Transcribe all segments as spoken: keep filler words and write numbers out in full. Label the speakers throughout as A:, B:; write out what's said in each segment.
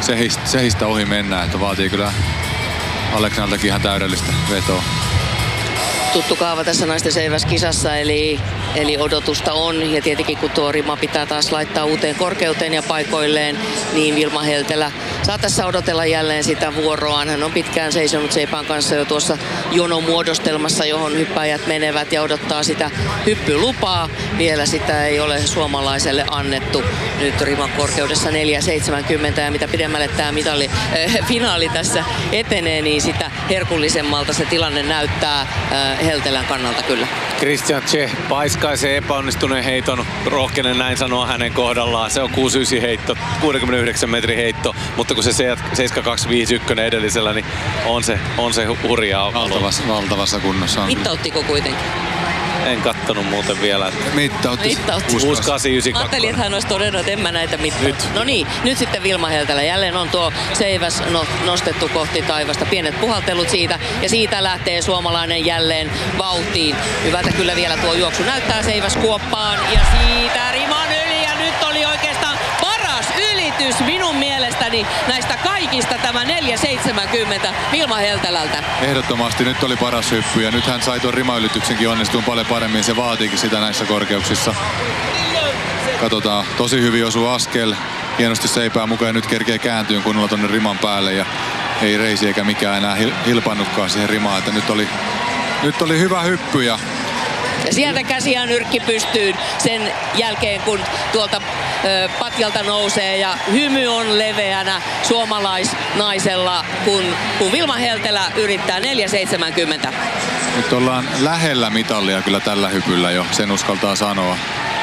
A: sehistä, sehistä ohi mennään, että vaatii kyllä Aleksandaltakin ihan täydellistä vetoa.
B: Tuttu kaava tässä naisten seiväskisassa, eli, eli odotusta on. Ja tietenkin kun tuo rima pitää taas laittaa uuteen korkeuteen ja paikoilleen, niin Vilma Heltelä saa tässä odotella jälleen sitä vuoroaan. Hän on pitkään seisonut Seipään kanssa jo tuossa jonomuodostelmassa, johon hyppäjät menevät ja odottaa sitä hyppylupaa. Vielä sitä ei ole suomalaiselle annettu. Nyt riman korkeudessa neljä seitsemänkymmentä ja mitä pidemmälle tämä mitali, äh, finaali tässä etenee, niin sitä herkullisemmalta se tilanne näyttää äh, Heltelän kannalta kyllä.
C: Christian Tse paiskaisee epäonnistuneen heiton, rohkenen näin sanoa hänen kohdallaan. Se on kuusi yhdeksän heitto, kuusikymmentäyhdeksän metrin heitto, mutta kun se seitsemän kaksi viisi yksi edellisellä, niin on se, on se hurjaa.
A: Valtavassa, valtavassa kunnossa on.
B: Mittauttiko kuitenkin?
C: En kattonut muuten vielä.
A: Mittautti.
B: Mittautti.
C: kuusi kahdeksan yhdeksän kaksi.
B: Ajattelin, että hän olisi todennut, että en mä näitä mittaa.
C: Nyt.
B: No niin, nyt sitten Vilma Heltelä. Jälleen on tuo seiväs no, nostettu kohti taivasta. Pienet puhaltelut siitä ja siitä lähtee suomalainen jälleen vauhtiin. Hyvältä kyllä vielä tuo juoksu näyttää seiväs kuoppaan ja siitä riman yli ja nyt oli oikeastaan paras ylitys minun mielestäni näistä kaikista tämä neljä seitsemänkymmentä Vilma Heltelältä.
A: Ehdottomasti nyt oli paras hyppy ja nyt hän sai tuon rimaylityksenkin onnistumaan paljon paremmin. Se vaatiikin sitä näissä korkeuksissa. Katsotaan, tosi hyvin osuu askel. Hienosti Seipää mukaan ja nyt kerkee kääntyyn kunnolla tonne riman päälle ja ei reisi eikä mikään enää hilpannutkaan siihen rimaan. Että nyt oli, nyt oli hyvä hyppy ja
B: Ja sieltä käsiään nyrkki pystyyn sen jälkeen, kun tuolta ö, patjalta nousee ja hymy on leveänä suomalaisnaisella, kun, kun Vilma Heltelä yrittää neljä seitsemänkymmentä.
A: Nyt ollaan lähellä mitalia kyllä tällä hypyllä jo, sen uskaltaa sanoa.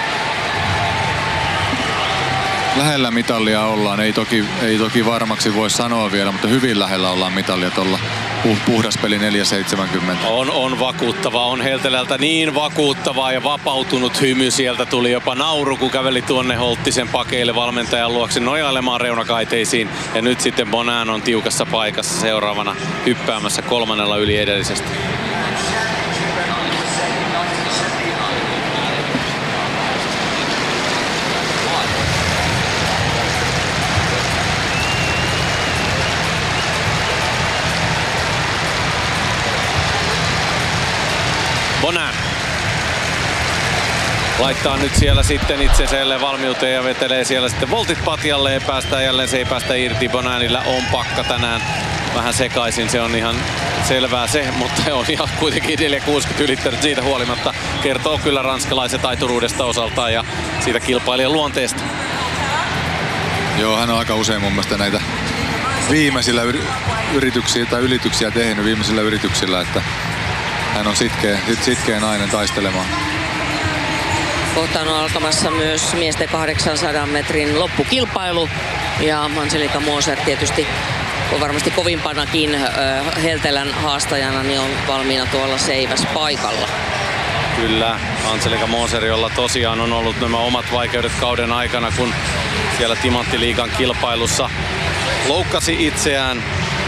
A: Lähellä mitalia ollaan, ei toki, ei toki varmaksi voi sanoa vielä, mutta hyvin lähellä ollaan mitalia tuolla puhdas peli neljä seitsemänkymmentä.
C: On, on vakuuttavaa, on Heltelältä niin vakuuttavaa ja vapautunut hymy. Sieltä tuli jopa nauru, kun käveli tuonne Holttisen pakeille valmentajan luokse nojailemaan reunakaiteisiin. Ja nyt sitten Bonan on tiukassa paikassa seuraavana hyppäämässä kolmannella yli edellisestä. Bonan laittaa nyt siellä sitten itsensä jälleen valmiuteen ja vetelee siellä sitten voltit patjalle ja päästään jälleen, se ei päästä irti. Bonanilla on pakka tänään vähän sekaisin, se on ihan selvää se, mutta on ihan kuitenkin neljä kuusikymmentä ylittänyt siitä huolimatta. Kertoo kyllä ranskalaisen taituruudesta osaltaan ja siitä kilpailijan luonteesta.
A: Joo, hän on aika usein mun mielestä näitä viimeisillä yrityksiä tai ylityksiä tehnyt viimeisillä yrityksillä, että hän on sitkeä, sitkeä nainen taistelemaan.
B: Kohtaan on alkamassa myös miesten kahdeksansadan metrin loppukilpailu. Ja Angelika Moser tietysti on varmasti kovimpanakin äh, Heltelän haastajana, niin on valmiina tuolla seiväs paikalla.
C: Kyllä, Angelika Moser, jolla tosiaan on ollut nämä omat vaikeudet kauden aikana, kun siellä Timanttiliigan kilpailussa loukkasi itseään.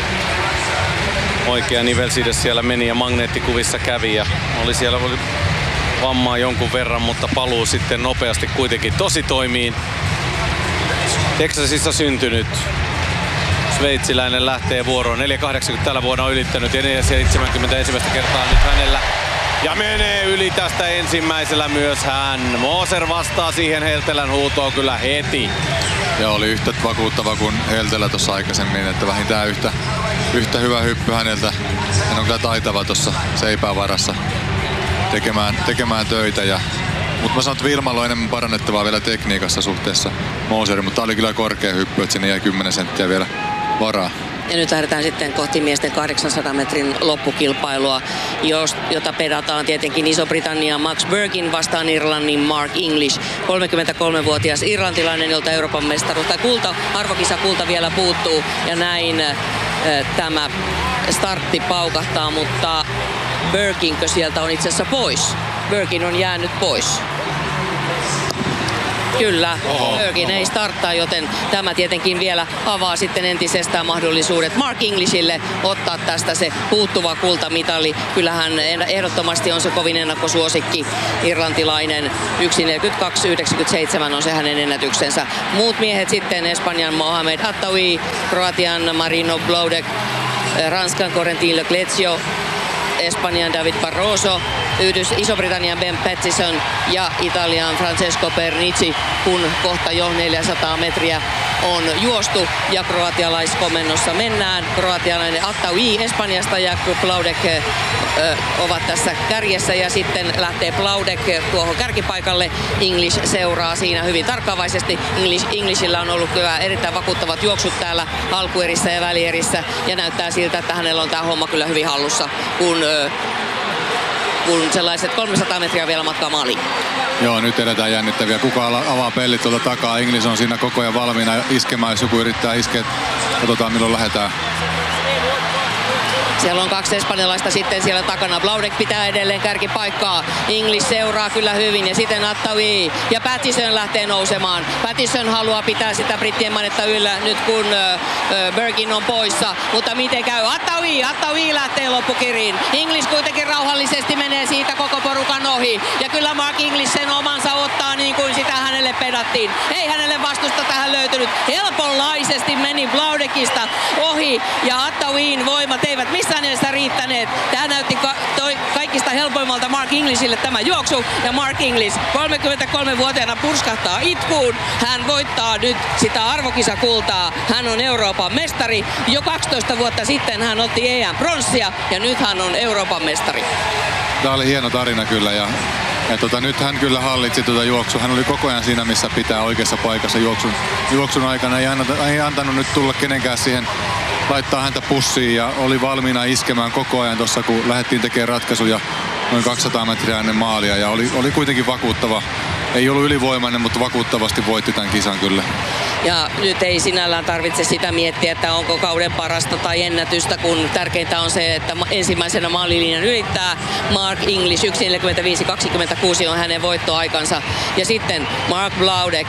C: Oikea nivelside siellä meni ja magneettikuvissa kävi ja oli siellä oli vammaa jonkun verran, mutta paluu sitten nopeasti kuitenkin tosi toimiin. Texasissa syntynyt sveitsiläinen lähtee vuoroon. neljä kahdeksankymmentä tällä vuonna on ylittänyt ja neljä seitsemänkymmentä ensimmäistä kertaa nyt hänellä. Ja menee yli tästä ensimmäisellä myös hän. Moser vastaa siihen Heltelän huutoon kyllä heti.
A: Ja oli yhtä vakuuttava kuin Heltelä tuossa aikaisemmin, että vähintään yhtä, yhtä hyvä hyppy häneltä. Hän on kyllä taitava tuossa Seipään varassa tekemään, tekemään töitä. Ja, mutta mä sanon, että Vilmalla on enemmän parannettavaa vielä tekniikassa suhteessa Moseriin, mutta tää oli kyllä korkea hyppy, että sinne jäi kymmenen senttiä vielä varaa.
B: Ja nyt lähdetään sitten kohti miesten kahdeksansadan metrin loppukilpailua, jota pedataan tietenkin Iso-Britannia Max Birkin vastaan Irlannin Mark English. kolmekymmentäkolmevuotias irlantilainen, jolta Euroopan mestaruus tai kulta, arvokisakulta vielä puuttuu. Ja näin äh, tämä startti paukahtaa, mutta Birkinkö sieltä on itse asiassa pois? Birkin on jäänyt pois. Kyllä, Bergin ei starttaa, joten tämä tietenkin vielä avaa sitten entisestään mahdollisuudet Mark Englishille ottaa tästä se puuttuva kultamitali. Kyllähän ehdottomasti on se kovin ennakkosuosikki irlantilainen. yksi neljäkymmentäkaksi yhdeksänkymmentäseitsemän on se hänen ennätyksensä. Muut miehet sitten Espanjan Mohamed Attaui, Kroatian Marino Bloudek, Ranskan Corentin Leclerc, Espanjan David Barroso, Yhdys Iso-Britannian Ben Pattison ja Italian Francesco Pernici, kun kohta jo neljäsataa metriä on juostu ja kroatialaiskomennossa mennään. Kroatialainen Attaui Espanjasta ja Bloudek ö, ovat tässä kärjessä ja sitten lähtee Bloudek tuohon kärkipaikalle. English seuraa siinä hyvin tarkkaavaisesti. English, Englishillä on ollut kyllä erittäin vakuuttavat juoksut täällä alkuerissä ja välierissä ja näyttää siltä, että hänellä on tämä homma kyllä hyvin hallussa, kun ö, kun sellaiset kolmesataa metriä vielä matkaa maaliin.
A: Joo, nyt edetään jännittäviä. Kuka avaa pellit tuolta takaa? English on siinä koko ajan valmiina iskemään, jos joku yrittää iskeä. Katsotaan milloin lähdetään.
B: Siellä on kaksi espanjalaista sitten siellä takana. Bloudek pitää edelleen kärkipaikkaa. English seuraa kyllä hyvin ja sitten Attaui ja Pattison lähtee nousemaan. Pattison haluaa pitää sitä brittien mainetta yllä nyt kun ö, ö, Bergin on poissa. Mutta miten käy? Attaui! Attaui lähtee loppukiriin. English kuitenkin rauhallisesti menee siitä koko porukan ohi. Ja kyllä Mark English sen omansa ottaa niin kuin sitä hänelle pedattiin. Ei hänelle vastusta tähän löytynyt. Helponlaisesti meni Bloudekista ohi ja Attauin voimat eivät missään sitä riittäneet. Tämä näytti ka- toi kaikista helpoimmalta Mark Englishille tämä juoksu. Ja Mark English kolmekymmentäkolmevuotiaana purskahtaa itkuun. Hän voittaa nyt sitä arvokisakultaa. Hän on Euroopan mestari. Jo kaksitoista vuotta sitten hän otti E M-pronssia ja nyt hän on Euroopan mestari.
A: Tämä oli hieno tarina kyllä ja, ja tota, nyt hän kyllä hallitsi tuota juoksua. Hän oli koko ajan siinä, missä pitää oikeassa paikassa juoksun, juoksun aikana. Ei, annata, ei antanut nyt tulla kenenkään siihen laittaa häntä pussiin ja oli valmiina iskemään koko ajan tuossa, kun lähdettiin tekemään ratkaisuja noin kaksisataa metriä ennen maalia ja oli, oli kuitenkin vakuuttava. Ei ollut ylivoimainen, mutta vakuuttavasti voitti tämän kisan kyllä.
B: Ja nyt ei sinällään tarvitse sitä miettiä, että onko kauden parasta tai ennätystä, kun tärkeintä on se, että ensimmäisenä maalilinjan ylittää Mark English. yksi neljäkymmentäviisi kaksikymmentäkuusi on hänen voittoaikansa. Ja sitten Mark Bloudek,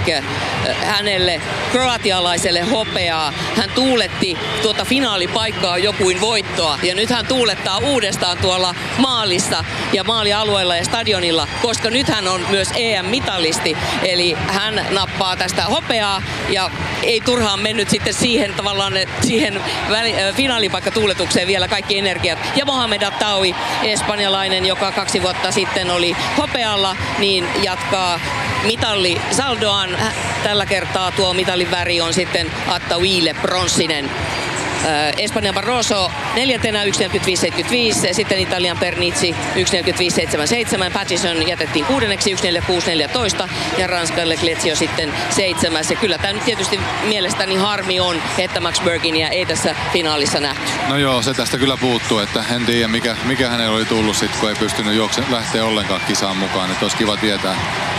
B: hänelle kroatialaiselle hopeaa. Hän tuuletti tuota finaalipaikkaa jokuin voittoa. Ja nyt hän tuulettaa uudestaan tuolla maalissa ja maalialueella ja stadionilla, koska nyt hän on myös E M-mitalisti. Eli hän nappaa tästä hopeaa ja ei turhaan mennyt sitten siihen tavallaan siihen väli, äh, finaalipaikkatuuletukseen vielä kaikki energiat. Ja Mohamed Attaui, espanjalainen, joka kaksi vuotta sitten oli hopealla, niin jatkaa mitalli saldoaan. Tällä kertaa tuo mitalin väri on sitten Attauille pronssinen. Espanjan Barroso neljäntenä yksi neljäkymmentäviisi seitsemänkymmentäviisi, sitten Italian Pernici yksi neljäkymmentäviisi seitsemänkymmentäseitsemän, Pattison jätettiin kuudenneksi yksi neljäkymmentäkuusi neljätoista ja Ranskan Leclerc sitten seitsemäs. Ja kyllä tämä nyt tietysti mielestäni harmi on, että Max Berginia ei tässä finaalissa nähty.
A: No joo, se tästä kyllä puuttuu, että en tiedä mikä, mikä hänellä oli tullut sitten, kun ei pystynyt juokse, lähteä ollenkaan kisaan mukaan, että olisi kiva tietää.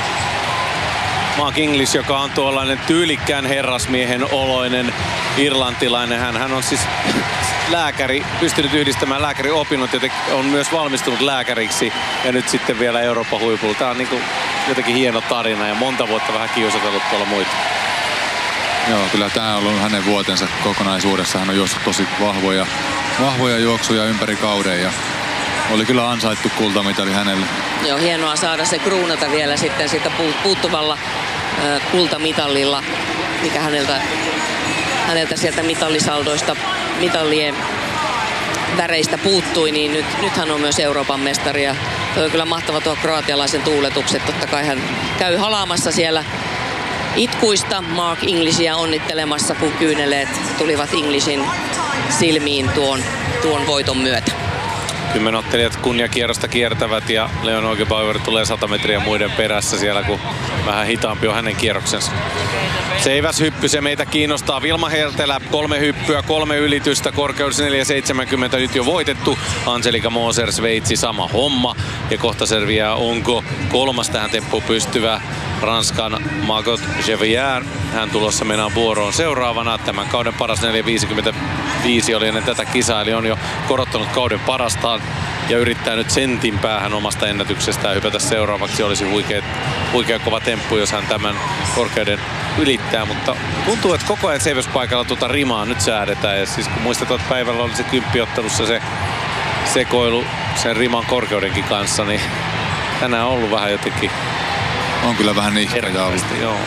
C: Mark English, joka on tuollainen tyylikkään herrasmiehen oloinen irlantilainen. Hän, hän on siis lääkäri, pystynyt yhdistämään lääkäriopinnot ja on myös valmistunut lääkäriksi. Ja nyt sitten vielä Euroopan huipulla. Tämä on niin kuin jotenkin hieno tarina ja monta vuotta vähän kiusatellut tuolla muita.
A: Joo, kyllä tämä on ollut hänen vuotensa kokonaisuudessa. Hän on juossut tosi vahvoja, vahvoja juoksuja ympäri kauden ja oli kyllä ansaittu kultamitali hänelle.
B: Joo, hienoa saada se kruunata vielä sitten siitä puuttuvalla äh, kultamitalilla, mikä häneltä, häneltä sieltä mitallisaldoista, mitallien väreistä puuttui, niin nyt, nyt hän on myös Euroopan mestari. Ja toi on kyllä mahtava tuo kroatialaisen tuuletukset. Totta kai hän käy halaamassa siellä itkuista Mark Englishia onnittelemassa, kun kyyneleet tulivat Englishin silmiin tuon, tuon voiton myötä.
C: Kymmenottelijat kunniakierrosta kiertävät ja Leon Neugebauer tulee sata metriä muiden perässä siellä, kun vähän hitaampi on hänen kierroksensa. Seiväshyppy, se meitä kiinnostaa. Vilma Heltelä, kolme hyppyä, kolme ylitystä, korkeus neljä seitsemänkymmentä nyt jo voitettu. Angelika Moser, Sveitsi, sama homma. Ja kohta selviää, onko kolmas tähän temppuun pystyvä Ranskan Margot Jevier. Hän tulossa mennään vuoroon seuraavana. Tämän kauden paras neljä viisikymmentäviisi oli ennen tätä kisaa, eli on jo korottanut kauden parastaan ja yrittää nyt sentin päähän omasta ennätyksestään hypätä seuraavaksi. Olisi huikea huikea kova temppu, jos hän tämän korkeuden ylittää, mutta tuntuu, että koko ajan seiväspaikalla tuota rimaa nyt säädetään. Ja siis kun muistetaan, että päivällä oli se kymppiottelussa se sekoilu sen riman korkeudenkin kanssa, niin tänään on ollut vähän jotenkin...
A: On kyllä vähän nihkeä ollut.
C: Joo.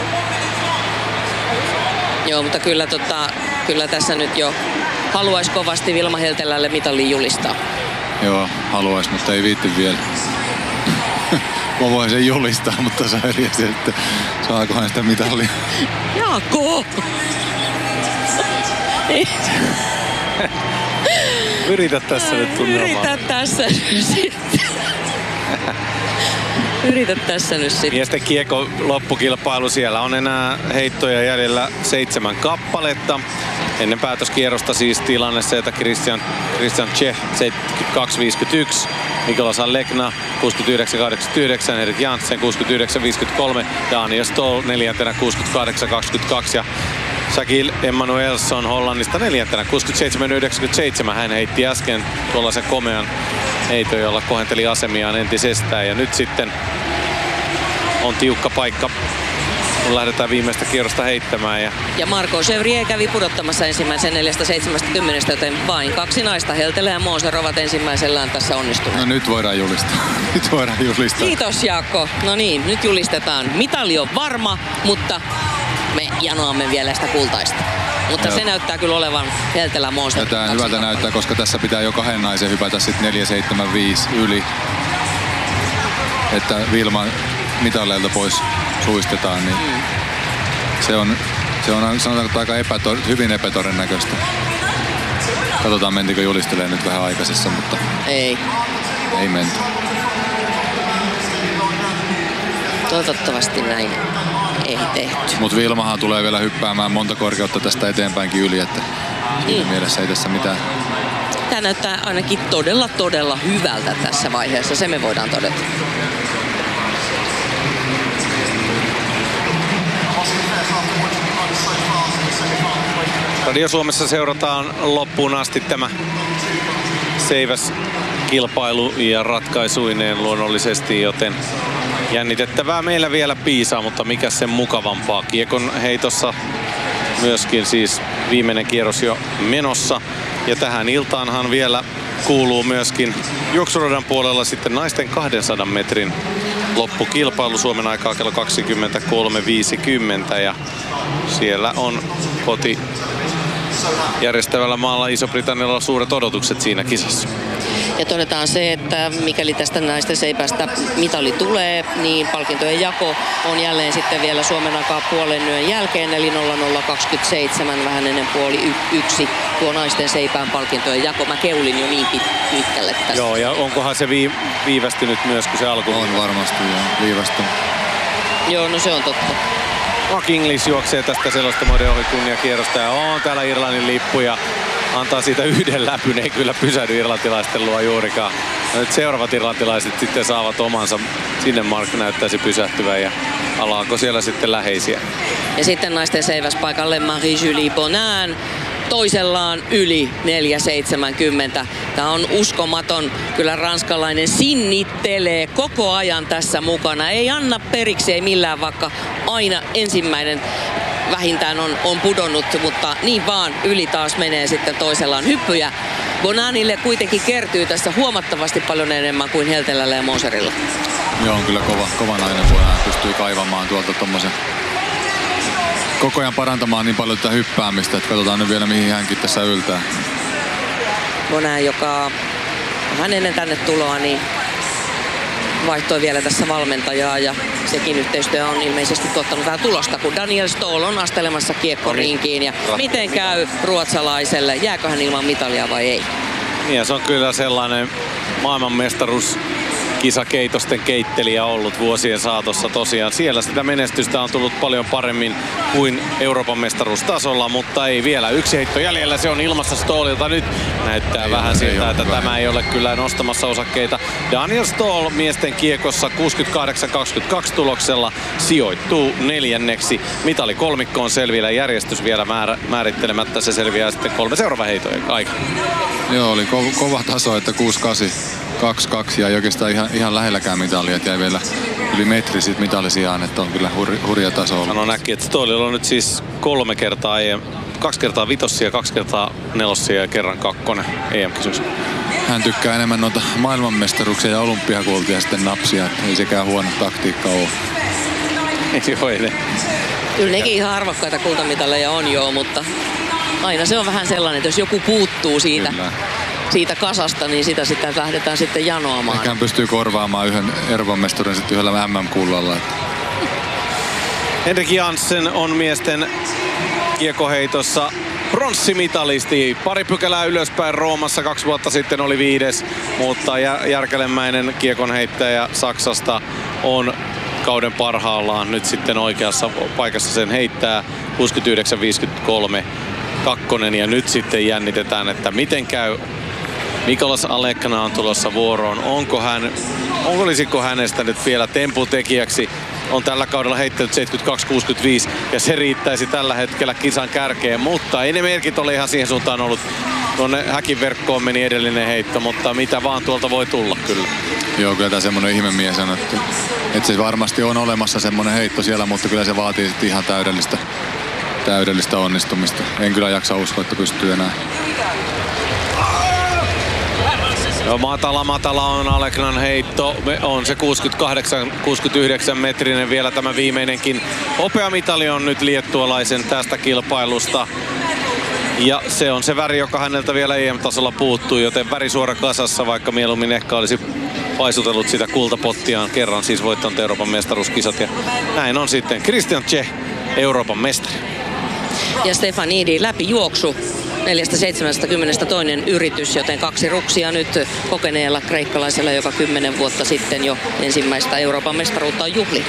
B: Joo, mutta kyllä, tota, kyllä tässä nyt jo haluaisi kovasti Vilma Heltelälle mitalin julistaa.
A: Joo, haluaisi, mutta ei viitti vielä. Mä voin sen julistaa, mutta saa eri asia, että saakohan sitä mitalia.
B: Jaakko!
C: Yritä tässä nyt tunnelmaa.
B: Yritä tässä nyt sitten. Yritä tässä nyt sitten.
C: Miesten kiekko loppukilpailu. Siellä on enää heittoja jäljellä seitsemän kappaletta. Ennen päätöskierrosta siis tilanne se, että Christian, Christian Czech seitsemänkymmentäkaksi viisikymmentäyksi, Mikolas Alekna kuusikymmentäyhdeksän kahdeksankymmentäyhdeksän, Erik Janssen kuusikymmentäyhdeksän viisikymmentäkolme, Daniel Stoll neljäntenä kuusikymmentäkahdeksan kaksikymmentäkaksi ja Shakil Emmanuelson Hollannista neljäntenä kuusikymmentäseitsemän yhdeksänkymmentäseitsemän. Hän heitti äsken tuollaisen komean heiton, jolla kohenteli asemiaan entisestään ja nyt sitten on tiukka paikka, kun lähdetään viimeistä kierrosta heittämään. Ja,
B: ja Marco Chevrier kävi pudottamassa ensimmäisen neljästä seitsemästäkymmenestä, joten vain kaksi naista, Heltelä ja Moser, ovat ensimmäisellään tässä onnistuneet.
A: No nyt voidaan julistaa. Nyt voidaan julistaa.
B: Kiitos Jaakko. No niin, nyt julistetaan. Mitali on varma, mutta me janoamme vielä sitä kultaista. Mutta Joo. se näyttää kyllä olevan Heltelä Moser.
A: Ja tämä hyvältä näyttää, koska tässä pitää jo kahden naisen hypätä sitten neljä seitsemän viisi yli. Että Vilma mitaleilta pois suistetaan, niin mm. se on, se on sanotaanko aika epätor, hyvin epätodennäköistä. Katsotaan, mentikö julistelee nyt vähän aikaisessa, mutta
B: ei.
A: Ei menty.
B: Toivottavasti näin ei tehty.
A: Mutta Vilmahan tulee vielä hyppäämään monta korkeutta tästä eteenpäinkin yli, että siinä mm. mielessä ei tässä mitään.
B: Tämä näyttää ainakin todella, todella hyvältä tässä vaiheessa, se me voidaan todeta.
C: Radio Suomessa seurataan loppuun asti tämä seiväskilpailu ja ratkaisuineen luonnollisesti, joten jännitettävää meillä vielä piisaa, mutta mikä sen mukavampaa. Kiekon heitossa myöskin siis viimeinen kierros jo menossa. Ja tähän iltaanhan vielä kuuluu myöskin juoksuradan puolella sitten naisten kahdensadan metrin loppukilpailu Suomen aikaa kello kaksikymmentäkolme viisikymmentä ja siellä on koti järjestävällä maalla Iso-Britannialla suuret odotukset siinä kisassa.
B: Ja todetaan se, että mikäli tästä naisten seipästä mitali tulee, niin palkintojen jako on jälleen sitten vielä Suomen aikaa puolen yön jälkeen, eli nolla nolla kaksikymmentäseitsemän, vähän ennen puoli y- yksi tuo naisten seipään palkintojen jako. Mä keulin jo niin pit- pitkälle tästä.
C: Joo, ja onkohan se vii- viivästynyt myös, kun se alku?
A: On varmasti, joo, viivästynyt.
B: Joo, no se on totta.
C: Mark Inglis juoksee tästä selostamoiden ohi kunniakierrosta ja on täällä Irlannin lippu ja antaa siitä yhden läpyn, ei kyllä pysähdy irlantilaisten luo juurikaan. Ja nyt seuraavat irlantilaiset sitten saavat omansa, sinne Mark näyttäisi pysähtyvän ja alaako siellä sitten läheisiä.
B: Ja sitten naisten seiväspaikalle Marie-Julie Bonin toisellaan yli neljä seitsemänkymmentä. Tämä on uskomaton. Kyllä ranskalainen sinnittelee koko ajan tässä mukana. Ei anna periksi, ei millään, vaikka aina ensimmäinen vähintään on, on pudonnut, mutta niin vaan yli taas menee sitten toisellaan hyppyjä. Boninille kuitenkin kertyy tässä huomattavasti paljon enemmän kuin Heltelällä ja Moserilla.
A: Joo, on kyllä kova, kova nainen, kun hän pystyy kaivamaan tuolta tommosen, koko ajan parantamaan niin paljon tätä hyppäämistä, että katsotaan nyt vielä mihin hänkin tässä yltää.
B: Bonin, joka hän ennen tänne tuloa, niin vaihtoi vielä tässä valmentajaa ja sekin yhteistyö on ilmeisesti tuottanut vähän tulosta, kun Daniel Stoll on astelemassa kiekkoriinkiin. Ja miten käy ruotsalaiselle? Jääkö hän ilman mitalia vai ei?
C: Ja se on kyllä sellainen maailmanmestaruus kisakeitosten keittelijä ollut vuosien saatossa tosiaan. Siellä sitä menestystä on tullut paljon paremmin kuin Euroopan mestaruustasolla, mutta ei vielä. Yksi heitto jäljellä, se on ilmassa Stollilta. Nyt näyttää ei vähän siltä, että hyvä. Tämä ei ole kyllä nostamassa osakkeita. Daniel Stoll miesten kiekossa kuusikymmentäkahdeksan kaksikymmentäkaksi tuloksella sijoittuu neljänneksi. Mitali kolmikko on selvillä, järjestys vielä määrä, määrittelemättä. Se selviää sitten kolme seuraava heitojen aikana.
A: Joo, oli ko- kova taso, että kuusi kahdeksan kaksi kaksi ja ei oikeastaan ihan, ihan lähelläkään mitalia, että jäi vielä yli metri siitä mitallisijaan, että on kyllä hur, hurja taso ollut.
C: Sano näki, että Stoililla on nyt siis kolme kertaa E M, kaksi kertaa vitossia, kaksi kertaa nelossia ja kerran kakkonen E M-kisoissa.
A: Hän tykkää enemmän noita maailmanmestaruuksia ja olympiakultia sitten napsia, että ei sekään huono taktiikka ole.
C: Joo, ei ne.
B: Kyllä nekin ihan arvokkaita kultamitaleja on joo, mutta aina se on vähän sellainen, että jos joku puuttuu siitä, siitä kasasta, niin sitä sitten lähdetään sitten janoamaan.
A: Ehkä hän pystyy korvaamaan yhden Euroopan mestaruuden sitten yhdellä M M-kullalla.
C: Henrik Janssen on miesten kiekoheitossa pronssimitalisti. Pari pykälää ylöspäin Roomassa, kaksi vuotta sitten oli viides, mutta järkelemäinen kiekonheittäjä Saksasta on kauden parhaillaan nyt sitten oikeassa paikassa sen heittää. kuusikymmentäyhdeksän viisikymmentäkolme kakkonen ja nyt sitten jännitetään, että miten käy. Mikolas Alekna on tulossa vuoroon. Onko hän, olisiko hänestä nyt vielä temputekijäksi? On tällä kaudella heittänyt seitsemänkymmentäkaksi kuusikymmentäviisi ja se riittäisi tällä hetkellä kisan kärkeen, mutta ei ne merkit ole ihan siihen suuntaan ollut. Tuonne häkin verkkoon meni edellinen heitto, mutta mitä vaan tuolta voi tulla kyllä.
A: Joo, kyllä tämä semmoinen ihmemies on, että, että se varmasti on olemassa semmoinen heitto siellä, mutta kyllä se vaatii sitten ihan täydellistä, täydellistä onnistumista. En kyllä jaksa uskoa, että pystyy enää.
C: No, matala, matala on Aleknan heitto. On se kuusikymmentäkahdeksan kuusikymmentäyhdeksän metrinen vielä tämä viimeinenkin. Hopeamitali on nyt liettualaisen tästä kilpailusta. Ja se on se väri, joka häneltä vielä E M-tasolla puuttuu, joten väri suora kasassa, vaikka mieluummin ehkä olisi paisutellut sitä kultapottiaan kerran, siis voittanut Euroopan mestaruuskisat. Ja näin on sitten Christian Czech, Euroopan mestari.
B: Ja Stefanidi läpi juoksu. neljästä seitsemästäkymmenestä toinen yritys, joten kaksi ruksia nyt kokeneella kreikkalaisella, joka kymmenen vuotta sitten jo ensimmäistä Euroopan mestaruutta on juhli.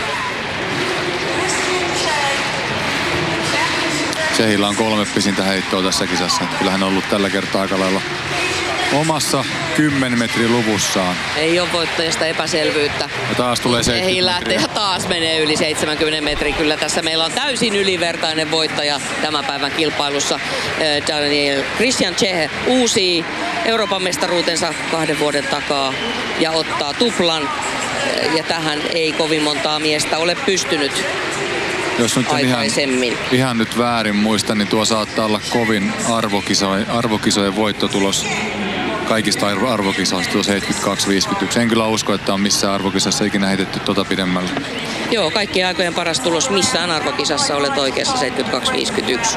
A: Tsehillä on kolme pisintä heittoa tässä kisassa. Kyllähän on ollut tällä kertaa aika lailla omassa kymmenen metrin luvussaan.
B: Ei ole voittajasta epäselvyyttä.
A: Ja taas tulee seitsemänkymmentä metriä.
B: Ja taas menee yli seitsemänkymmentä metriä. Kyllä tässä meillä on täysin ylivertainen voittaja tämän päivän kilpailussa. Daniel Christian Czech uusii Euroopan mestaruutensa kahden vuoden takaa ja ottaa tuplan. Ja tähän ei kovin montaa miestä ole pystynyt.
A: Jos nyt ihan, ihan nyt väärin muista, niin tuo saattaa olla kovin arvokisojen, arvokisojen voittotulos kaikista arvokisoista, tuo seitsemänkymmentäkaksi viisikymmentäyksi. En kyllä usko, että on missään arvokisassa ikinä heitetty tuota pidemmälle.
B: Joo, kaikkien aikojen paras tulos missään arvokisassa olet oikeassa, seitsemänkymmentäkaksi viisikymmentäyksi.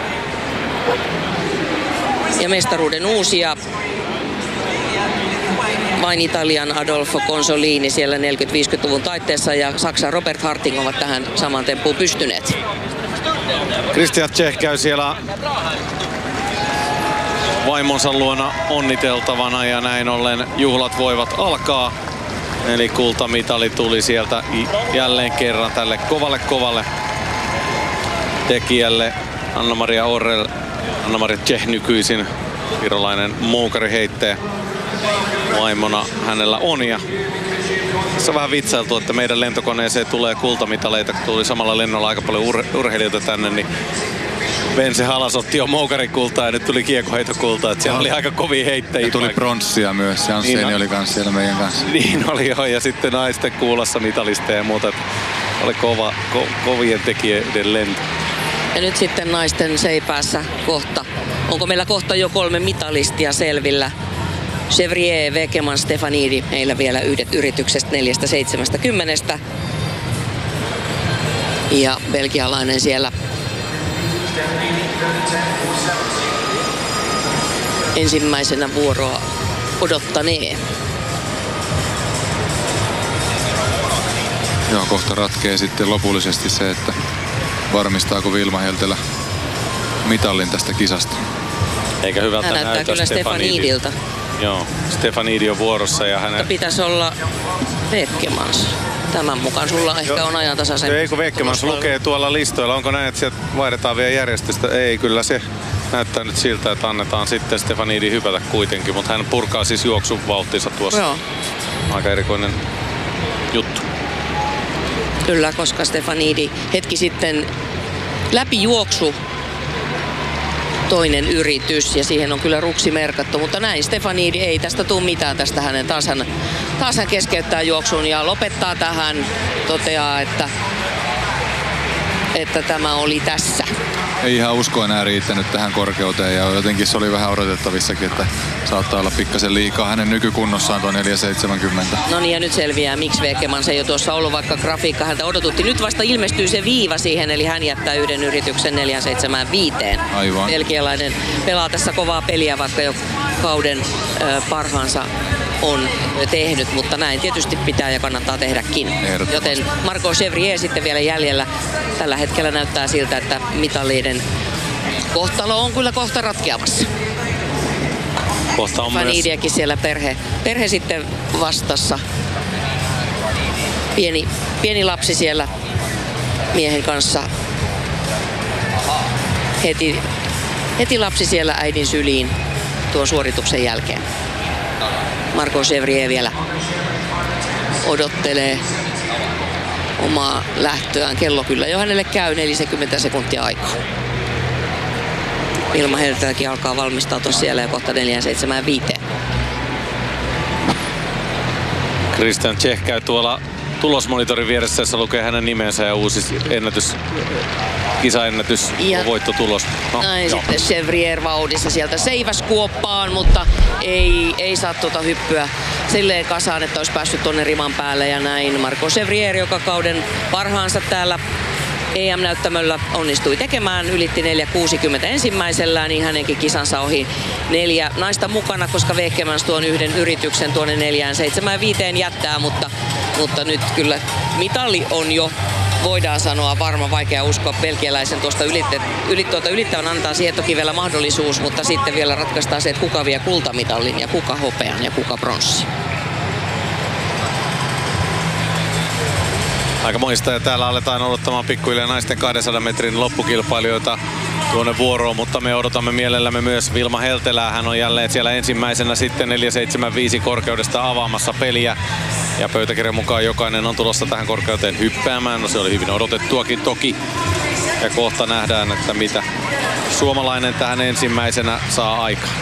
B: Ja mestaruuden uusia. Vain Italian Adolfo Consolini siellä neljäkymmentä-viisikymmentäluvun taitteessa ja Saksan Robert Harting ovat tähän saman temppuun pystyneet.
C: Christian Czech käy siellä vaimonsa luona onniteltavana ja näin ollen juhlat voivat alkaa. Eli kultamitali tuli sieltä jälleen kerran tälle kovalle kovalle tekijälle. Anna-Maria Orrell, Anna-Maria Czech nykyisin virolainen muukariheittäjä. Vaimona hänellä on ja se on vähän vitsailtu, että meidän lentokoneeseen tulee kultamitaleita, kun tuli samalla lennolla aika paljon ur- urheilijoita tänne, niin Vense Halas otti jo moukarikultaa ja nyt tuli kiekoheitokultaa, että siellä oli aika kovia heittäjiä.
A: Ja tuli pronssia myös, Jansseni niin oli kanssa siellä meidän kanssa.
C: Niin oli jo, ja sitten naisten kuulassa mitalista ja muuta, oli kova, ko, kovien tekijöiden lento.
B: Ja nyt sitten naisten seipäässä kohta. Onko meillä kohta jo kolme mitalistia selvillä? Chevrier, Wekeman, Stefanidi. Meillä vielä yhdet yrityksestä neljästä seitsemästä kymmenestä. Ja belgialainen siellä ensimmäisenä vuoroa odottanee.
A: Joo, kohta ratkee sitten lopullisesti se, että varmistaako Vilma Heltelä mitallin tästä kisasta.
C: Eikä hyvältä
B: hän näyttää
C: näytä
B: kyllä Stefanidilta.
C: Joo, Stefanidi on vuorossa ja hänen...
B: Pitäisi olla Weckemans. Tämän mukaan sulla ehkä Joo. on ajantasaisen.
C: Ei kun Weckemans lukee tuolla listoilla. Onko näin, että sieltä vaihdetaan vielä järjestystä? Ei, kyllä se näyttää nyt siltä, että annetaan sitten Stefanidi hypätä kuitenkin. Mutta hän purkaa siis juoksun vauhtinsa tuossa.
B: Joo.
C: Aika erikoinen juttu.
B: Kyllä, koska Stefanidi hetki sitten läpi juoksu toinen yritys ja siihen on kyllä ruksi merkattu, mutta näin Stefanidi ei tästä tule mitään tästä hänen. Taas hän, taas hän keskeyttää juoksun ja lopettaa tähän, toteaa, että, että tämä oli tässä.
A: Ei ihan usko enää riittänyt tähän korkeuteen ja jotenkin se oli vähän odotettavissakin, että saattaa olla pikkasen liikaa hänen nykykunnossaan tuo neljä seitsemänkymmentä.
B: No niin, ja nyt selviää, miksi Vekeman se ei ole tuossa ollut, vaikka grafiikka häntä odotutti. Nyt vasta ilmestyy se viiva siihen, eli hän jättää yhden yrityksen neljä seitsemänkymmentäviisi.
A: Aivan.
B: Belgialainen pelaa tässä kovaa peliä, vaikka jo kauden ö, parhaansa on tehnyt, mutta näin tietysti pitää ja kannattaa tehdäkin. Joten Marco Chevrier sitten vielä jäljellä. Tällä hetkellä näyttää siltä, että mitalliiden kohtalo on kyllä kohta ratkeamassa.
C: Kohta on myös
B: siellä perhe, perhe sitten vastassa. Pieni, pieni lapsi siellä miehen kanssa. Heti, heti lapsi siellä äidin syliin tuon suorituksen jälkeen. Marco Chevrier vielä odottelee omaa lähtöään. Kello kyllä jo hänelle käy neljäkymmentä sekuntia aikaa. Vilma Helteläkin alkaa valmistautua siellä ja kohta neljä seitsemänkymmentäviisi.
C: Christian Czech käy tuolla tulosmonitorin vieressä, jossa lukee hänen nimensä ja uusi ennätys, kisaennätys, ja voittotulos. No,
B: näin joo. Sitten Chevrier vauhdissa sieltä seiväs kuoppaan, mutta ei, ei saa tuota hyppyä silleen kasaan, että olisi päässyt tuonne riman päälle ja näin. Marco Chevrier, joka kauden parhaansa täällä E M-näyttämöllä onnistui tekemään, ylitti neljä kuusikymmentä ensimmäisellä, niin hänenkin kisansa ohi neljä naista mukana, koska Vekemans tuon yhden yrityksen tuonne neljään seitsemänkymmentäviisi jättää, mutta, mutta nyt kyllä mitali on jo, voidaan sanoa, varma, vaikea uskoa belgialaisen tuosta ylitte, yli, tuota ylittävän, antaa siihen toki vielä mahdollisuus, mutta sitten vielä ratkaistaan se, että kuka vie kultamitalin ja kuka hopean ja kuka bronssi.
C: Aika monista ja täällä aletaan odottamaan pikkuhiljaa naisten kahdensadan metrin loppukilpailijoita tuonne vuoroon, mutta me odotamme mielellämme myös Vilma Heltelää. Hän on jälleen siellä ensimmäisenä sitten neljä seitsemänkymmentäviisi korkeudesta avaamassa peliä. Ja pöytäkirjan mukaan jokainen on tulossa tähän korkeuteen hyppäämään. No se oli hyvin odotettuakin toki. Ja kohta nähdään, että mitä suomalainen tähän ensimmäisenä saa aikaan.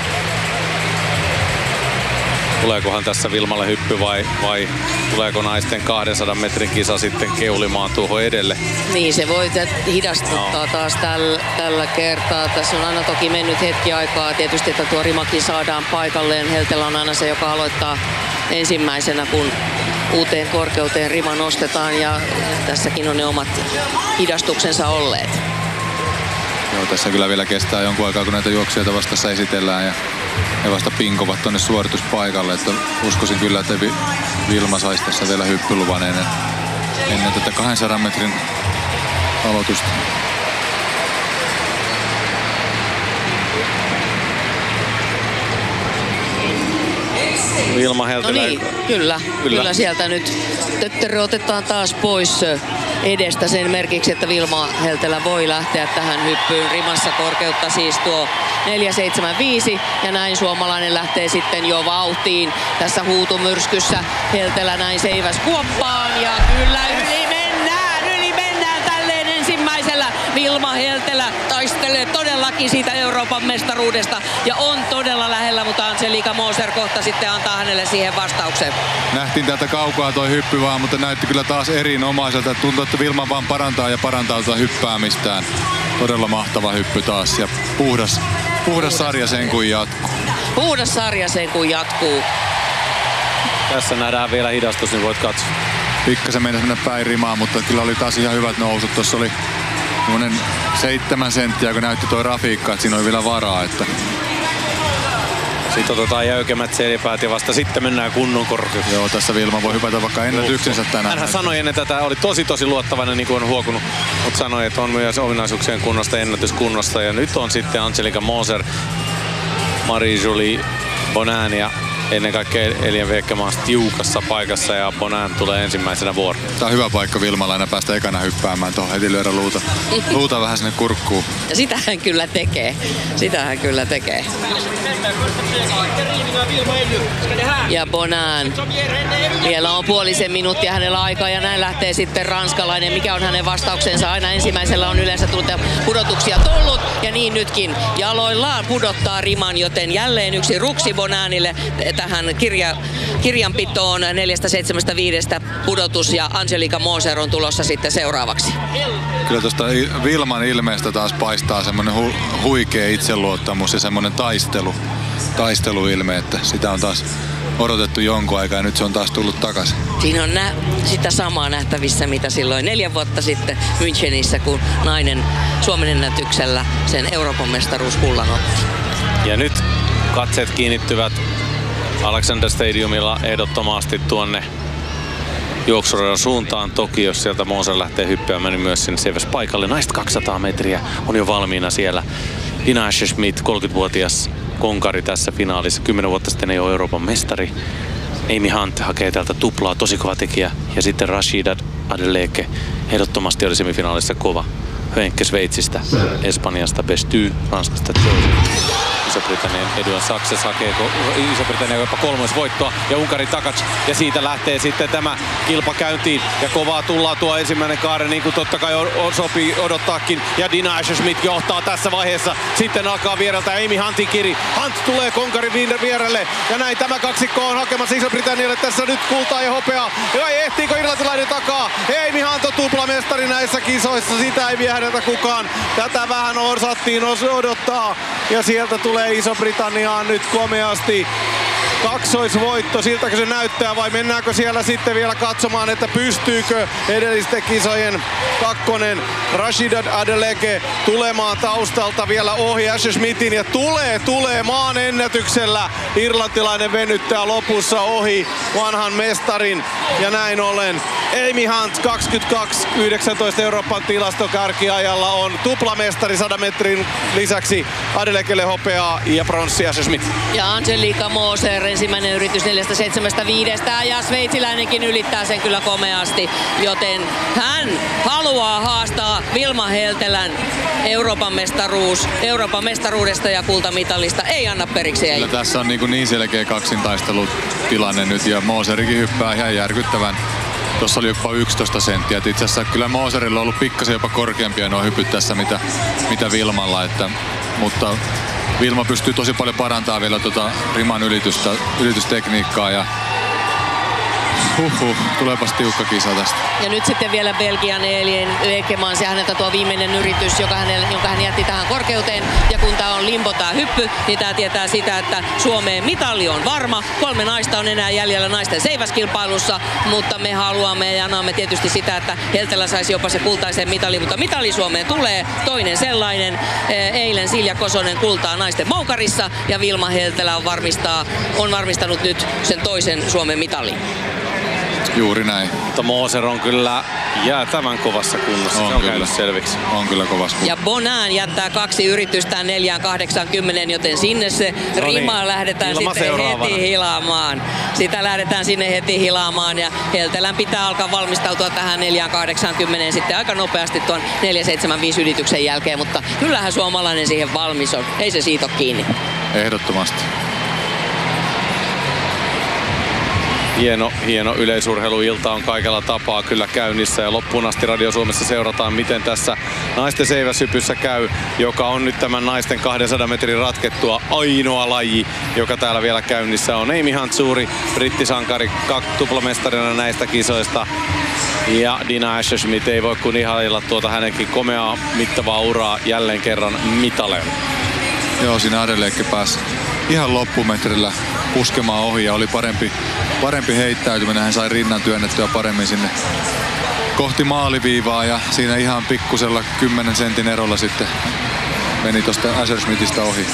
C: Tuleekohan tässä Vilmalle hyppy vai, vai tuleeko naisten kahdensadan metrin kisa sitten keulimaan tuohon edelle?
B: Niin, se voi hidastuttaa no. taas tällä, tällä kertaa. Tässä on aina toki mennyt hetki aikaa. Tietysti, että tuo rimakin saadaan paikalleen. Heltelä on aina se, joka aloittaa ensimmäisenä, kun uuteen korkeuteen rima nostetaan. Ja tässäkin on ne omat hidastuksensa olleet.
A: Joo, tässä kyllä vielä kestää jonkun aikaa, kun näitä juoksijoita vastassa esitellään ja he vasta pinkovat tuonne suorituspaikalle. Että uskoisin kyllä, että Vilma saisi tässä vielä hyppyluvan ennen, ennen tätä kahdensadan metrin aloitusta.
C: Vilma Heltelä.
B: No niin, kyllä, kyllä. Kyllä sieltä nyt tötterö otetaan taas pois edestä sen merkiksi, että Vilma Heltelä voi lähteä tähän hyppyyn. Rimassa korkeutta siis tuo neljä seitsemänkymmentäviisi ja näin suomalainen lähtee sitten jo vauhtiin tässä huutumyrskyssä. Heltelä näin seiväs kuoppaan ja kyllä yli mennään, yli mennään tälleen ensimmäisellä. Vilma Heltelä taistelee todellakin siitä Euroopan mestaruudesta ja on todella lähellä, mutta Angelika Moser kohta sitten antaa hänelle siihen vastauksen.
A: Nähtiin täältä kaukaa toi hyppy vaan, mutta näytti kyllä taas erinomaiselta. Tuntuu, että Vilma vaan parantaa ja parantaa tuota hyppäämistään. Todella mahtava hyppy taas ja puhdas, puhdas sarja sen kun jatkuu.
B: Puhdas sarja sen kun jatkuu.
C: Tässä nähdään vielä hidastus, niin voit katsoa.
A: Pikkasen mennä mennä päin rimaa, mutta kyllä oli taas ihan hyvät nousut. Tuossa oli semmoinen seitsemän senttiä, kun näytti toi rafiikka, että siinä oli vielä varaa. Että...
C: Sitten otetaan jäykemmät selipäät ja vasta sitten mennään kunnon korkeuteen.
A: Joo, tässä Vilma voi hypätä vaikka ennätyksensä tänään.
C: Hänhän sanoi ennen tätä, oli tosi tosi luottavainen, niin kuin on huokunut, mutta sanoi, että on myös ominaisuuksien kunnosta, ennätyskunnosta. Ja nyt on sitten Angelika Moser, Marie-Julie Bonin ja ennen kaikkea Elien Viekemaa tiukassa paikassa ja Bonan tulee ensimmäisenä vuoroon.
A: Tää on hyvä paikka Vilmalla aina päästä ekana hyppäämään tuohon, heti lyödä luuta, luuta vähän sinne kurkkuun.
B: Ja sitä hän kyllä tekee. Sitä hän kyllä tekee. Ja Bonan. Vielä on puolisen minuuttia hänellä aikaa ja näin lähtee sitten ranskalainen. Mikä on hänen vastauksensa? Aina ensimmäisellä on yleensä tullut pudotuksia tullut ja niin nytkin jaloillaan pudottaa riman, joten jälleen yksi ruksi Bonanille tähän kirja, kirjanpitoon neljästä seitsemästä viidestä pudotus ja Angelika Moser on tulossa sitten seuraavaksi.
A: Kyllä tuosta Vilman ilmeestä taas paistaa semmoinen hu- huikea itseluottamus ja semmoinen taistelu, taisteluilme, että sitä on taas odotettu jonkun aikaa ja nyt se on taas tullut takaisin.
B: Siinä on nä- sitä samaa nähtävissä, mitä silloin neljä vuotta sitten Münchenissä, kun nainen Suomen ennätyksellä sen Euroopan mestaruuskullan otti.
C: Ja nyt katseet kiinnittyvät Alexander Stadiumilla ehdottomasti tuonne juoksuradan suuntaan. Toki jos sieltä Moser lähtee hyppäämään, niin myös sinne seiväspaikalle. Naiset kaksisataa metriä on jo valmiina siellä. Dina Asher-Smith, kolmekymmentävuotias konkari tässä finaalissa. Kymmenen vuotta sitten ei ole Euroopan mestari. Amy Hunt hakee täältä tuplaa, tosi kova tekijä. Ja sitten Rashida Adeleke ehdottomasti oli semifinaalissa kova. Hönkke Sveitsistä, Espanjasta Besty, Ranskasta Jolie. Iso-Britannian Eduard Success hakee Iso-Britannian jopa kolmoisvoittoa ja Unkari Takac. Ja siitä lähtee sitten tämä kilpa käyntiin. Ja kovaa tullaan tuo ensimmäinen kaari, niin kuin totta kai on, on sopii odottaakin. Ja Dina Asher-Smith johtaa tässä vaiheessa. Sitten alkaa viereltä Amy Huntin kiri. Hunt tulee konkarin vierelle. Ja näin tämä kaksikko on hakemassa Iso-Britannialle tässä nyt kultaa ja hopeaa. Ja ehtiikö irlantilainen takaa? Amy Hunt on tuplamestari näissä kisoissa. Sitä ei viehdetä kukaan. Tätä vähän osattiin odottaa. Ja sieltä tulee Iso-Britanniaan nyt komeasti kaksoisvoitto, siltäkö se näyttää vai mennäänkö siellä sitten vielä katsomaan, että pystyykö edellisten kisojen kakkonen Rashida Adeleke tulemaan taustalta vielä ohi Asher-Smithin ja tulee, tulee maan ennätyksellä. Irlantilainen venyttää lopussa ohi vanhan mestarin ja näin ollen Amy Hunt kaksikymmentäkaksi yhdeksäntoista Euroopan tilastokärkiajalla on tuplamestari sadan metrin lisäksi Adelekelle hopeaa ja pronssi Asher-Smith.
B: Ja Angelika Moser ensimmäinen yritys neljästä seitsemästä viidestä ja sveitsiläinenkin ylittää sen kyllä komeasti, joten hän haluaa haastaa Vilma Heltelän Euroopan mestaruus, Euroopan mestaruudesta ja kultamitalista. Ei anna periksi. Ei.
A: Tässä on niin, niin selkeä kaksintaistelutilanne nyt ja Moserikin hyppää ihan järkyttävän. Tuossa oli jopa yksitoista senttiä. Itse asiassa kyllä Moserilla on ollut pikkasen jopa korkeampia nuo hypyt tässä mitä, mitä Vilmalla. Että, mutta Vilma pystyy tosi paljon parantamaan vielä tuota riman ylitystä, yritystekniikkaa ja huhhuh, tuleepas tiukka kisa tästä.
B: Ja nyt sitten vielä Belgian Elien Viekemaa, se häneltä tuo viimeinen yritys, joka hänelle, jonka hän jätti tähän korkeuteen. Ja kun tää on limbo tää hyppy, niin tää tietää sitä, että Suomeen mitali on varma. Kolme naista on enää jäljellä naisten seiväskilpailussa, mutta me haluamme ja annamme tietysti sitä, että Heltelä saisi jopa se kultaisen mitali, mutta mitali Suomeen tulee. Toinen sellainen. Eilen Silja Kosonen kultaa naisten moukarissa ja Vilma Heltelä on, varmistaa, on varmistanut nyt sen toisen Suomen mitalin.
A: Juuri näin.
C: Mutta Moser on kyllä jäätävän kovassa kunnossa.
A: On
C: se on
A: kyllä.
C: käynyt selviksi.
A: On kyllä kovassa kunnossa.
B: Ja Bonan jättää kaksi yritystään neljään kahdeksankymmentä, joten sinne se
C: No
B: rimaa
C: niin.
B: lähdetään
C: Ilma
B: sitten
C: seuraavana.
B: heti hilaamaan. Sitä lähdetään sinne heti hilaamaan ja Heltelän pitää alkaa valmistautua tähän neljään kahdeksankymmentä sitten aika nopeasti tuon neljä seitsemän viisi yrityksen jälkeen, mutta kyllähän suomalainen siihen valmis on. Ei se siitä ole kiinni.
A: Ehdottomasti.
C: Hieno, hieno yleisurheiluilta on kaikella tapaa kyllä käynnissä ja loppuun asti Radio Suomessa seurataan, miten tässä naisten seiväshypyssä käy, joka on nyt tämän naisten kahdensadan metrin ratkettua ainoa laji, joka täällä vielä käynnissä on. Amy Hunt, suuri brittisankari, tuplamestarina näistä kisoista. Ja Dina Asher-Smith ei voi kuin ihailla tuota hänenkin komeaa mittavaa uraa jälleen kerran mitaleen.
A: Joo, siinä Adeleke pääsi ihan loppumetrillä puskemaan ohi ja oli parempi, parempi heittäytyminen. Hän sai rinnan työnnettyä paremmin sinne kohti maaliviivaa ja siinä ihan pikkusella kymmenen sentin erolla sitten meni tuosta Asher-Smithistä ohi.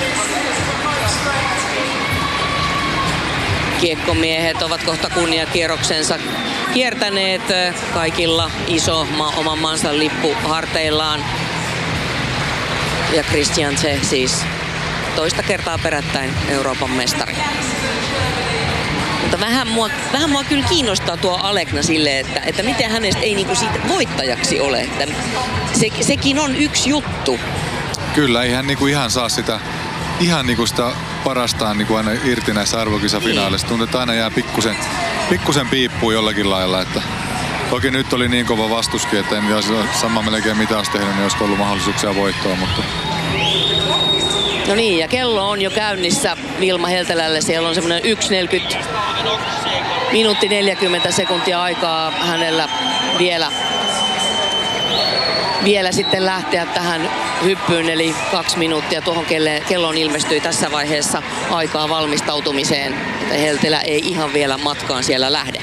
B: Kiekkomiehet ovat kohta kunniakierroksensa kiertäneet, kaikilla iso ma- oman maansa lippu harteillaan. Ja Christian se siis toista kertaa perättäin Euroopan mestari. Mutta vähän mua, vähän mua kyllä kiinnostaa tuo Alekna silleen, että, että miten hänestä ei niinku siitä voittajaksi ole. Että se, sekin on yksi juttu.
A: Kyllä, ei hän niinku ihan saa sitä, ihan niinku sitä parastaan niinku aina irti näissä arvokisafinaaleissa. Tuntuu, että aina jää pikkusen, pikkusen piippuun jollakin lailla. Että toki nyt oli niin kova vastuskin, että en olisi sama melkein mitä olisi tehnyt, niin olisiko ollut mahdollisuuksia voittoa. Mutta...
B: No niin, ja kello on jo käynnissä Vilma Heltelälle. Siellä on semmoinen yksi neljäkymmentä, minuutti neljäkymmentä sekuntia aikaa hänellä vielä, vielä sitten lähteä tähän hyppyyn, eli kaksi minuuttia tuohon kelloon ilmestyi tässä vaiheessa aikaa valmistautumiseen. Että Heltelä ei ihan vielä matkaan siellä lähde.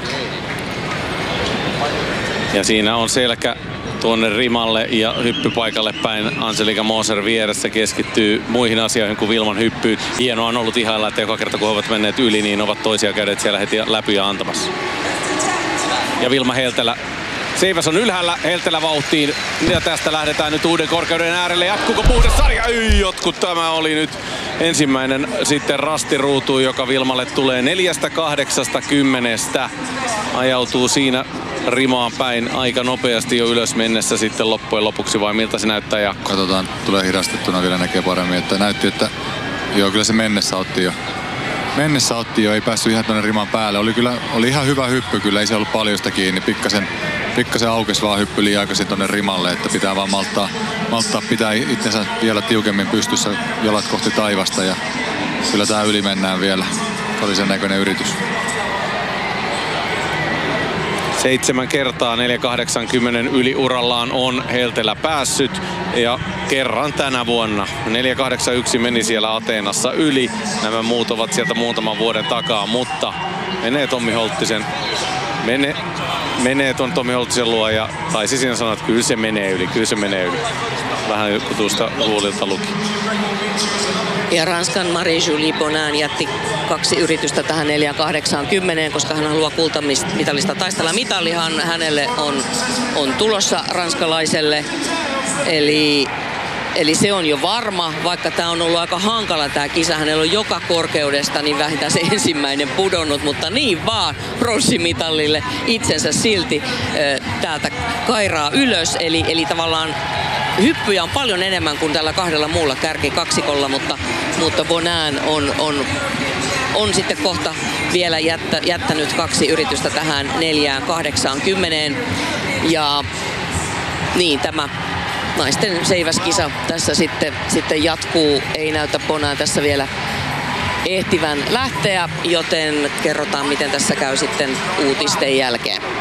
C: Ja siinä on selkä tuonne rimalle ja hyppypaikalle päin. Angelika Moser vieressä keskittyy muihin asioihin kuin Vilman hyppyyn. Hienoa on ollut ihailla, että joka kerta kun he ovat menneet yli, niin ovat toisia kädet siellä heti läpi ja antamassa. Ja Vilma Heltelä. Seiväs on ylhäällä, Heltelä vauhtiin. Ja tästä lähdetään nyt uuden korkeuden äärelle. Jatkuuko puhdas sarja? Ei, jotkut tämä oli nyt ensimmäinen sitten rastiruutu, joka Vilmalle tulee neljästä kahdeksasta kymmenestä. Ajautuu siinä rimaan päin aika nopeasti jo ylös mennessä sitten loppujen lopuksi, vai miltä se näyttää, Jaakko?
A: Katsotaan, tulee hidastettuna vielä näkee paremmin, että näytti, että joo, kyllä se mennessä otti jo. Mennessä otti jo, ei päässyt ihan tuonne riman päälle. Oli kyllä, oli ihan hyvä hyppy kyllä, ei se ollut paljosta kiinni. Pikkasen, pikkasen aukesi vaan hyppy liian aikaisin tuonne rimalle, että pitää vaan malttaa, malttaa pitää itsensä vielä tiukemmin pystyssä, jalat kohti taivasta ja kyllä tää yli mennään vielä. Oli sen näköinen yritys.
C: Seitsemän kertaa neljä kahdeksankymmentä yli urallaan on Heltelä päässyt ja kerran tänä vuonna. neljä kahdeksankymmentäyksi meni siellä Ateenassa yli. Nämä muut ovat sieltä muutaman vuoden takaa, mutta menee Tommi Holttisen, mene, menee ton Tommi Holttisen luo ja taisi siinä sanoa, että kyllä se menee yli, kyllä se menee yli. Vähän kun tuosta huulilta luki.
B: Ja Ranskan Marie-Julie Bonin jätti kaksi yritystä tähän neljä kahdeksankymmentä, koska hän haluaa kultamitalista taistella. Mitalihan hänelle on, on tulossa ranskalaiselle. Eli, eli se on jo varma, vaikka tämä on ollut aika hankala tämä kisa. Hänellä on joka korkeudesta niin vähintään se ensimmäinen pudonnut, mutta niin vaan pronssimitalille itsensä silti äh, täältä kairaa ylös. Eli, eli tavallaan hyppyjä on paljon enemmän kuin tällä kahdella muulla kärkikaksikolla, mutta, mutta Bonin on, on, on sitten kohta vielä jättä, jättänyt kaksi yritystä tähän neljään kahdeksaankymmeneen. Ja niin tämä naisten seiväskisa tässä sitten, sitten jatkuu. Ei näytä Bonin tässä vielä ehtivän lähteä, joten kerrotaan miten tässä käy sitten uutisten jälkeen.